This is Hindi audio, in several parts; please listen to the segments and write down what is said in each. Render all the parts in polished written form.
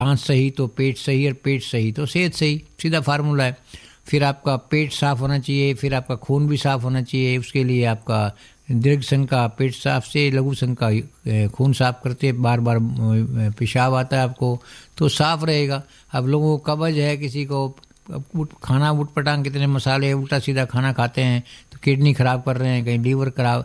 सांस सही तो पेट सही, और पेट सही तो सेहत सही, सीधा फार्मूला है। फिर आपका पेट साफ होना चाहिए, फिर आपका खून भी साफ होना चाहिए। उसके लिए आपका दीर्घ संघ का पेट साफ से लघु संघ का खून साफ करते, बार बार पेशाब आता है आपको तो साफ रहेगा। अब लोगों को कब्ज है, किसी को खाना उटपटांग कितने मसाले उल्टा सीधा खाना खाते हैं तो किडनी खराब कर रहे हैं, कहीं लीवर खराब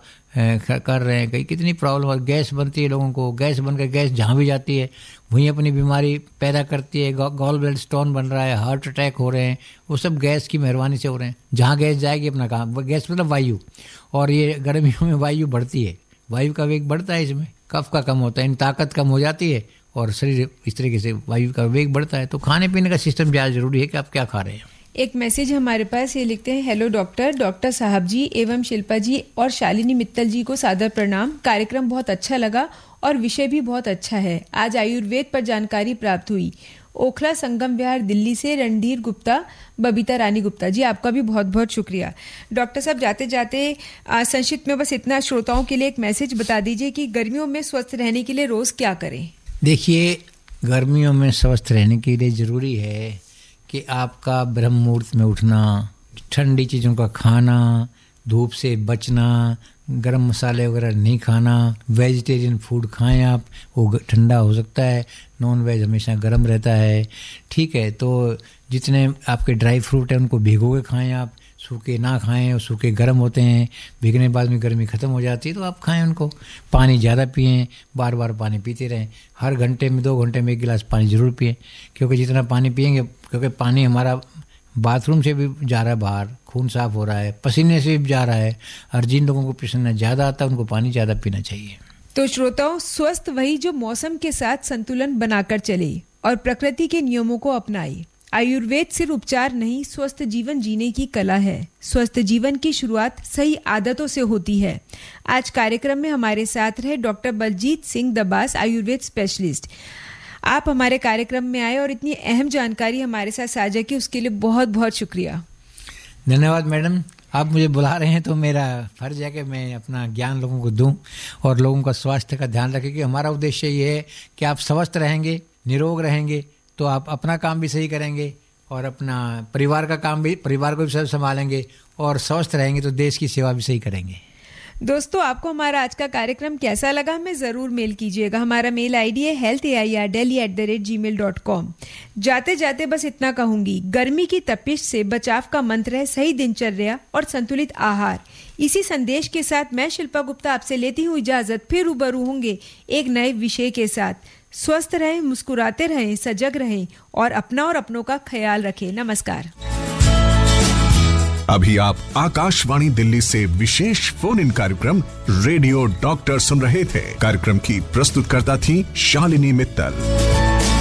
कर रहे हैं, कहीं कितनी प्रॉब्लम और गैस बनती है लोगों को। गैस बनकर गैस जहाँ भी जाती है वहीं अपनी बीमारी पैदा करती है। गॉल ब्लैडर स्टोन बन रहा है, हार्ट अटैक हो रहे हैं, वो सब गैस की मेहरबानी से हो रहे हैं। जहाँ गैस जाएगी अपना काम, गैस मतलब वायु, और ये गर्मियों में वायु बढ़ती है, वायु का वेग बढ़ता है, इसमें कफ का कम होता है, इन ताकत कम हो जाती है और शरीर इस तरीके से वायु का वेग बढ़ता है। तो खाने पीने का सिस्टम ज़्यादा जरूरी है कि आप क्या खा रहे हैं। एक मैसेज हमारे पास ये लिखते हैं, हेलो डॉक्टर साहब जी एवं शिल्पा जी और शालिनी मित्तल जी को सादर प्रणाम। कार्यक्रम बहुत अच्छा लगा और विषय भी बहुत अच्छा है। आज आयुर्वेद पर जानकारी प्राप्त हुई। ओखला संगम विहार दिल्ली से रणधीर गुप्ता, बबीता रानी गुप्ता जी, आपका भी बहुत बहुत शुक्रिया। डॉक्टर साहब जाते जाते संक्षिप्त में बस इतना श्रोताओं के लिए एक मैसेज बता दीजिए कि गर्मियों में स्वस्थ रहने के लिए रोज़ क्या करें। देखिए, गर्मियों में स्वस्थ रहने के लिए ज़रूरी है कि आपका ब्रह्म मुहूर्त में उठना, ठंडी चीज़ों का खाना, धूप से बचना, गरम मसाले वगैरह नहीं खाना, वेजिटेरियन फूड खाएं आप, वो ठंडा हो सकता है, नॉन वेज हमेशा गर्म रहता है, ठीक है। तो जितने आपके ड्राई फ्रूट हैं उनको भिगो के खाएं आप, सूखे ना खाएं, और सूखे गर्म होते हैं, भीगने के बाद में गर्मी ख़त्म हो जाती है तो आप खाएं उनको। पानी ज़्यादा पिएं, बार बार पानी पीते रहें, हर घंटे में 2 घंटे में 1 गिलास पानी ज़रूर पिएं, क्योंकि जितना पानी पिएंगे, क्योंकि पानी हमारा बाथरूम से भी जा रहा है बाहर, खून साफ हो रहा है, पसीने से भी जा रहा है, और जिन लोगों को पसीना ज़्यादा आता है उनको पानी ज़्यादा पीना चाहिए। तो श्रोताओं, स्वस्थ वही जो मौसम के साथ संतुलन बनाकर चले और प्रकृति के नियमों को अपनाए। आयुर्वेद सिर्फ उपचार नहीं, स्वस्थ जीवन जीने की कला है। स्वस्थ जीवन की शुरुआत सही आदतों से होती है। आज कार्यक्रम में हमारे साथ रहे डॉक्टर बलजीत सिंह दबास, आयुर्वेद स्पेशलिस्ट। आप हमारे कार्यक्रम में आए और इतनी अहम जानकारी हमारे साथ साझा की, उसके लिए बहुत बहुत शुक्रिया। धन्यवाद मैडम, आप मुझे बुला रहे हैं तो मेरा फर्ज है कि मैं अपना ज्ञान लोगों को दूं और लोगों का स्वास्थ्य का ध्यान रखें, कि हमारा उद्देश्य ये है कि आप स्वस्थ रहेंगे, निरोग रहेंगे तो आप अपना काम भी सही करेंगे और अपना परिवार का काम भी, परिवार को भी सब संभालेंगे, और स्वस्थ रहेंगे तो देश की सेवा भी सही करेंगे। दोस्तों, आपको हमारा आज का कार्यक्रम कैसा लगा हमें ज़रूर मेल कीजिएगा। हमारा मेल आईडी है healthair@delhi@gmail.com। जाते जाते बस इतना कहूंगी, गर्मी की तपिश से बचाव का मंत्र है सही दिनचर्या और संतुलित आहार। इसी संदेश के साथ मैं शिल्पा गुप्ता आपसे लेती हूँ इजाजत। फिर रूबरू होंगे एक नए विषय के साथ। स्वस्थ रहें, मुस्कुराते रहें, सजग रहें और अपना और अपनों का ख्याल रखें। नमस्कार। अभी आप आकाशवाणी दिल्ली से विशेष फोन इन कार्यक्रम रेडियो डॉक्टर सुन रहे थे। कार्यक्रम की प्रस्तुतकर्ता थी शालिनी मित्तल।